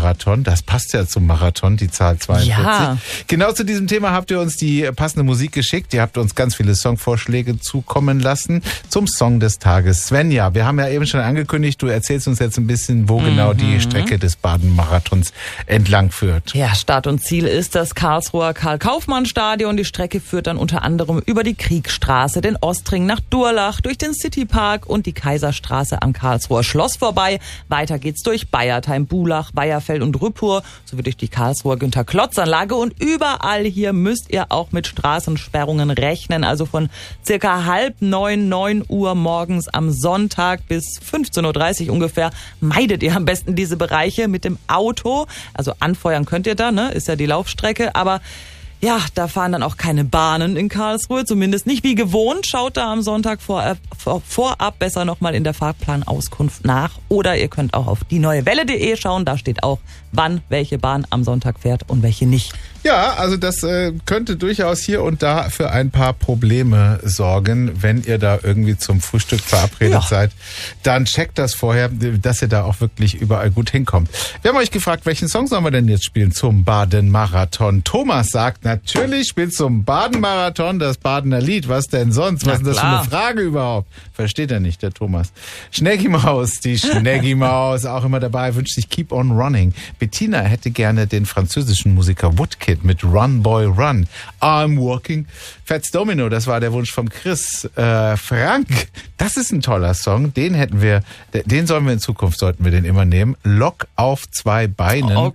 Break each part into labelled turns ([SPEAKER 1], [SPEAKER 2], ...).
[SPEAKER 1] Baden-Marathon. Das passt ja zum Marathon, die Zahl 42.
[SPEAKER 2] Ja.
[SPEAKER 1] Genau zu diesem Thema habt ihr uns die passende Musik geschickt. Ihr habt uns ganz viele Songvorschläge zukommen lassen zum Song des Tages. Svenja, wir haben ja eben schon angekündigt, du erzählst uns jetzt ein bisschen, wo genau die Strecke des Baden-Marathons entlang führt.
[SPEAKER 2] Ja, Start und Ziel ist das Karlsruher Karl-Kaufmann-Stadion. Die Strecke führt dann unter anderem über die Kriegstraße, den Ostring nach Durlach, durch den Citypark und die Kaiserstraße am Karlsruher Schloss vorbei. Weiter geht's durch Bayertheim, Bulach, Weiherfeld und Rüppur, sowie durch die Karlsruher Günter-Klotz-Anlage. Und überall hier müsst ihr auch mit Straßensperrungen rechnen. Also von circa 8:30, 9 Uhr morgens am Sonntag bis 15:30 Uhr ungefähr meidet ihr am besten diese Bereiche mit dem Auto. Also anfeuern könnt ihr da, ne? Ist ja die Laufstrecke, aber ja, da fahren dann auch keine Bahnen in Karlsruhe, zumindest nicht wie gewohnt. Schaut da am Sonntag vorab besser nochmal in der Fahrplanauskunft nach. Oder ihr könnt auch auf dieneuewelle.de schauen, da steht auch, wann welche Bahn am Sonntag fährt und welche nicht.
[SPEAKER 1] Ja, also das könnte durchaus hier und da für ein paar Probleme sorgen, wenn ihr da irgendwie zum Frühstück verabredet seid. Dann checkt das vorher, dass ihr da auch wirklich überall gut hinkommt. Wir haben euch gefragt, welchen Song sollen wir denn jetzt spielen zum Baden-Marathon? Thomas sagt, natürlich spielt zum Baden-Marathon das Badener Lied. Was denn sonst? Was ist das für eine Frage überhaupt? Versteht er nicht, der Thomas. Schneggi Maus, die Schneggi Maus, auch immer dabei, wünscht sich Keep on Running. Bettina hätte gerne den französischen Musiker Woodkid mit Run Boy Run. I'm Walking. Fats Domino, das war der Wunsch vom Chris. Frank, das ist ein toller Song. Den sollen wir in Zukunft, sollten wir den immer nehmen. Lok auf zwei Beinen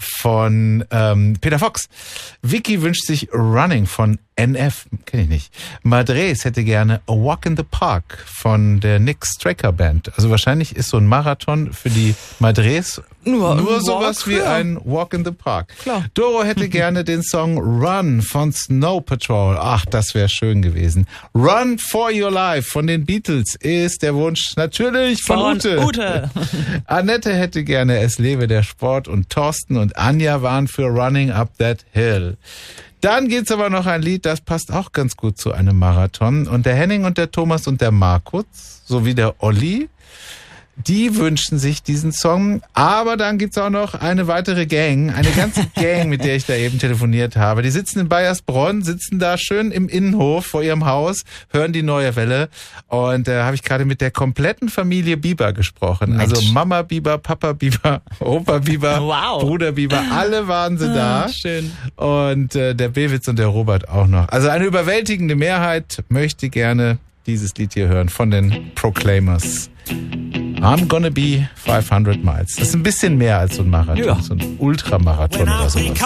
[SPEAKER 1] von Peter Fox. Vicky wünscht sich Running von NF, kenne ich nicht. Madres hätte gerne A Walk in the Park von der Nick Straker Band. Also wahrscheinlich ist so ein Marathon für die Madres nur sowas wie ein Walk in the Park.
[SPEAKER 2] Klar.
[SPEAKER 1] Doro hätte gerne den Song Run von Snow Patrol. Ach, das wäre schön gewesen. Run for Your Life von den Beatles ist der Wunsch natürlich von Ute. Annette hätte gerne Es lebe der Sport und Thorsten und Anja waren für Running Up That Hill. Dann geht's aber noch ein Lied, das passt auch ganz gut zu einem Marathon. Und der Henning und der Thomas und der Markus sowie der Olli, die wünschen sich diesen Song. Aber dann gibt's auch noch eine weitere Gang, eine ganze Gang, mit der ich da eben telefoniert habe. Die sitzen in Baiersbronn, sitzen da schön im Innenhof vor ihrem Haus, hören die Neue Welle. Und da habe ich gerade mit der kompletten Familie Bieber gesprochen.
[SPEAKER 2] Mensch.
[SPEAKER 1] Also Mama Bieber, Papa Bieber, Opa Bieber, Bruder Bieber, alle waren sie da.
[SPEAKER 2] Schön.
[SPEAKER 1] Und der Bewitz und der Robert auch noch. Also eine überwältigende Mehrheit möchte gerne dieses Lied hier hören von den Proclaimers. I'm gonna be 500 miles. Das ist ein bisschen mehr als so ein Marathon, so ein Ultramarathon oder sowas.